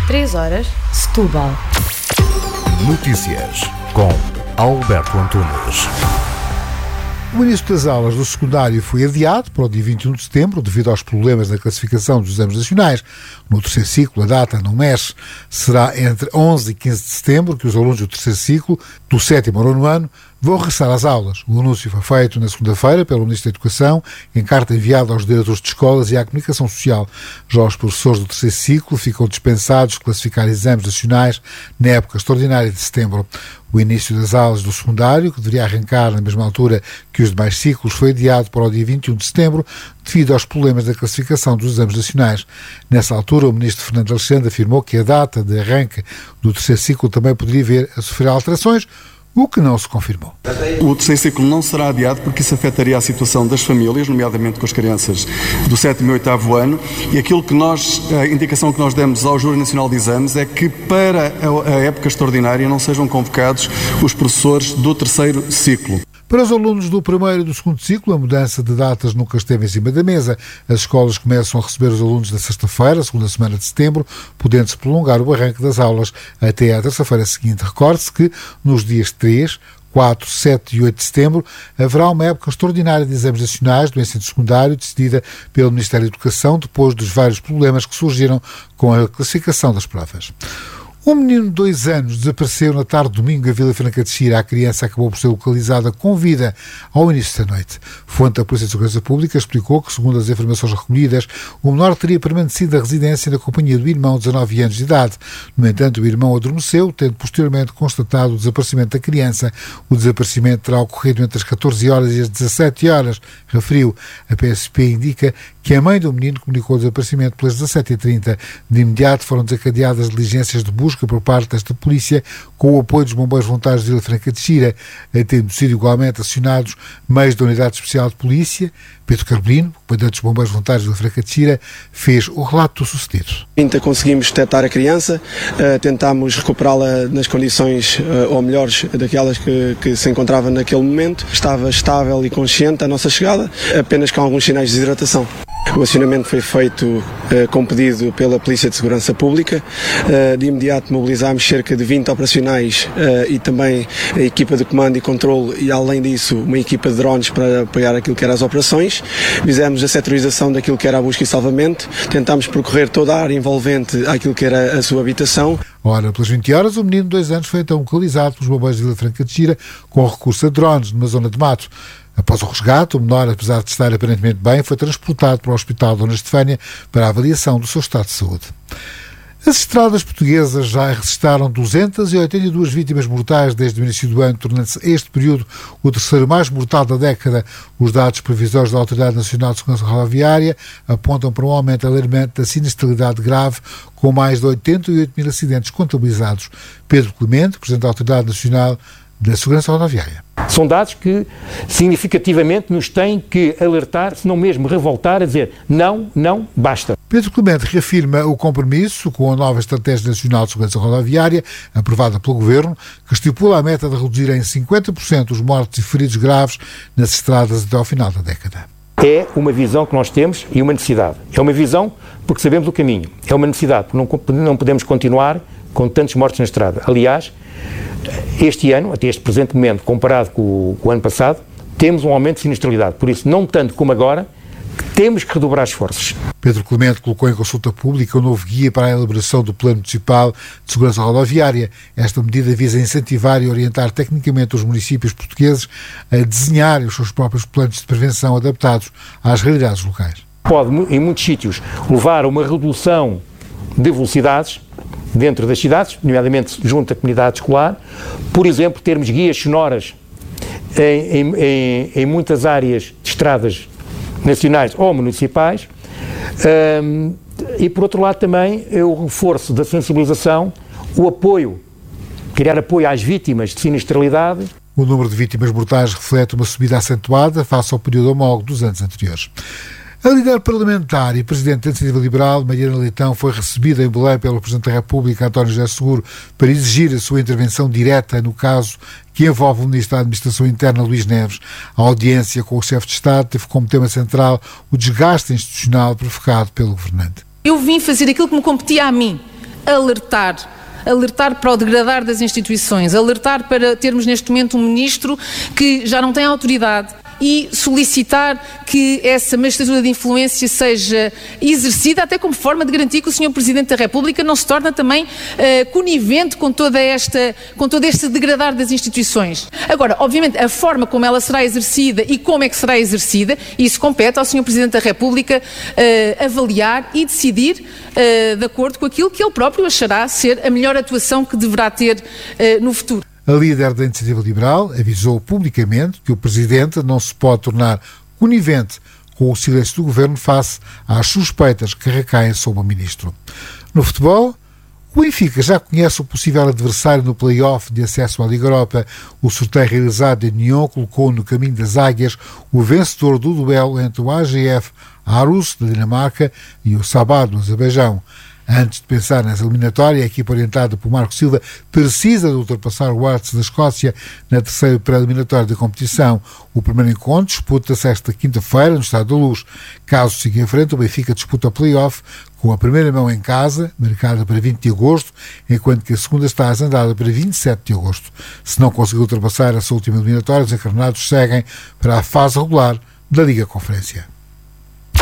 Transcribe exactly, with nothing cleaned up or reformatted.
três horas, Setúbal. Notícias com Alberto Antunes. O início das aulas do secundário foi adiado para o dia vinte e um de setembro devido aos problemas na classificação dos exames nacionais. No terceiro ciclo, a data não mexe. Será entre onze e quinze de setembro que os alunos do terceiro ciclo, do sétimo ao nono ano, vão regressar às aulas. O anúncio foi feito na segunda-feira pelo Ministro da Educação, em carta enviada aos diretores de escolas e à comunicação social. Já os professores do terceiro ciclo ficam dispensados de classificar exames nacionais na época extraordinária de setembro. O início das aulas do secundário, que deveria arrancar na mesma altura que os demais ciclos, foi adiado para o dia vinte e um de setembro devido aos problemas da classificação dos exames nacionais. Nessa altura, o Ministro Fernando Alexandre afirmou que a data de arranque do terceiro ciclo também poderia vir a sofrer alterações, o que não se confirmou. O terceiro ciclo não será adiado porque isso afetaria a situação das famílias, nomeadamente com as crianças do sétimo e oitavo ano, e aquilo que nós, a indicação que nós demos ao Júri Nacional de Exames é que para a época extraordinária não sejam convocados os professores do terceiro ciclo. Para os alunos do primeiro e do segundo ciclo, a mudança de datas nunca esteve em cima da mesa. As escolas começam a receber os alunos na sexta-feira, segunda semana de setembro, podendo-se prolongar o arranque das aulas até à terça-feira seguinte. Recorde-se que nos dias três, quatro, sete e oito de setembro haverá uma época extraordinária de exames nacionais do ensino secundário, decidida pelo Ministério da Educação, depois dos vários problemas que surgiram com a classificação das provas. Um menino de dois anos desapareceu na tarde de domingo em Vila Franca de Xira. A criança acabou por ser localizada com vida ao início da noite. Fonte da Polícia de Segurança Pública explicou que, segundo as informações recolhidas, o menor teria permanecido na residência na companhia do irmão de dezanove anos de idade. No entanto, o irmão adormeceu, tendo posteriormente constatado o desaparecimento da criança. O desaparecimento terá ocorrido entre as catorze horas e as dezassete horas, referiu. A P S P indica que a mãe do menino comunicou o desaparecimento pelas dezassete e trinta. De imediato foram desencadeadas diligências de busca por parte desta polícia, com o apoio dos bombeiros voluntários de Vila Franca de Xira, tendo sido igualmente acionados meios da Unidade Especial de Polícia. Pedro Carbolino, comandante dos bombeiros voluntários de Vila Franca de Xira, fez o relato do sucedido. Ainda conseguimos detectar a criança, uh, tentámos recuperá-la nas condições, uh, ou melhores, daquelas que, que se encontrava naquele momento. Estava estável e consciente à nossa chegada, apenas com alguns sinais de desidratação. O acionamento foi feito uh, com pedido pela Polícia de Segurança Pública. Uh, de imediato mobilizámos cerca de vinte operacionais uh, e também a equipa de comando e controle e, além disso, uma equipa de drones para apoiar aquilo que eram as operações. Fizemos a setorização daquilo que era a busca e salvamento. Tentámos percorrer toda a área envolvente àquilo que era a sua habitação. Ora, pelas vinte horas, o menino de dois anos foi então localizado pelos bombeiros de Vila Franca de Xira com recurso a drones numa zona de mato. Após o resgate, o menor, apesar de estar aparentemente bem, foi transportado para o Hospital Dona Estefânia para a avaliação do seu estado de saúde. As estradas portuguesas já registraram duzentas e oitenta e duas vítimas mortais desde o início do ano, tornando-se este período o terceiro mais mortal da década. Os dados previsórios da Autoridade Nacional de Segurança Rodoviária apontam para um aumento alarmante da sinistralidade grave, com mais de oitenta e oito mil acidentes contabilizados. Pedro Clemente, Presidente da Autoridade Nacional da Segurança Rodoviária. São dados que significativamente nos têm que alertar, se não mesmo revoltar, a dizer não, não, basta. Pedro Clemente reafirma o compromisso com a nova Estratégia Nacional de Segurança Rodoviária, aprovada pelo Governo, que estipula a meta de reduzir em cinquenta por cento os mortos e feridos graves nas estradas até ao final da década. É uma visão que nós temos e uma necessidade. É uma visão porque sabemos o caminho. É uma necessidade porque não, não podemos continuar com tantos mortos na estrada. Aliás, este ano, até este presente momento, comparado com o, com o ano passado, temos um aumento de sinistralidade. Por isso, não tanto como agora, temos que redobrar esforços. Pedro Clemente colocou em consulta pública um novo guia para a elaboração do Plano Municipal de Segurança Rodoviária. Esta medida visa incentivar e orientar tecnicamente os municípios portugueses a desenharem os seus próprios planos de prevenção adaptados às realidades locais. Pode, em muitos sítios, levar a uma redução de velocidades dentro das cidades, nomeadamente junto à comunidade escolar. Por exemplo, termos guias sonoras em, em, em muitas áreas de estradas nacionais ou municipais. Um, e, por outro lado, também é o reforço da sensibilização, o apoio, criar apoio às vítimas de sinistralidade. O número de vítimas mortais reflete uma subida acentuada face ao período homólogo dos anos anteriores. A líder parlamentar e presidente da Iniciativa Liberal, Mariana Leitão, foi recebida em Belém pelo Presidente da República, António José Seguro, para exigir a sua intervenção direta no caso que envolve o Ministro da Administração Interna, Luís Neves. A audiência com o chefe de Estado teve como tema central o desgaste institucional provocado pelo governante. Eu vim fazer aquilo que me competia a mim, alertar alertar para o degradar das instituições, alertar para termos neste momento um ministro que já não tem autoridade e solicitar que essa magistratura de influência seja exercida até como forma de garantir que o senhor Presidente da República não se torna também uh, conivente com toda esta, com todo este degradar das instituições. Agora, obviamente, a forma como ela será exercida e como é que será exercida, isso compete ao senhor Presidente da República uh, avaliar e decidir uh, de acordo com aquilo que ele próprio achará ser a melhor atuação que deverá ter uh, no futuro. A líder da Iniciativa Liberal avisou publicamente que o Presidente não se pode tornar conivente com o silêncio do Governo face às suspeitas que recaem sobre o Ministro. No futebol, o Benfica já conhece o possível adversário no play-off de acesso à Liga Europa. O sorteio realizado em Nyon colocou no caminho das águias o vencedor do duelo entre o A G F Aarhus, da Dinamarca, e o Sabah, do Azerbaijão. Antes de pensar nessa eliminatória, a equipa orientada por Marco Silva precisa de ultrapassar o Hearts da Escócia na terceira pré-eliminatória da competição. O primeiro encontro disputa-se esta quinta-feira no Estádio da Luz. Caso siga em frente, o Benfica disputa o play-off com a primeira mão em casa, marcada para vinte de agosto, enquanto que a segunda está agendada para vinte e sete de agosto. Se não conseguir ultrapassar essa última eliminatória, os encarnados seguem para a fase regular da Liga Conferência.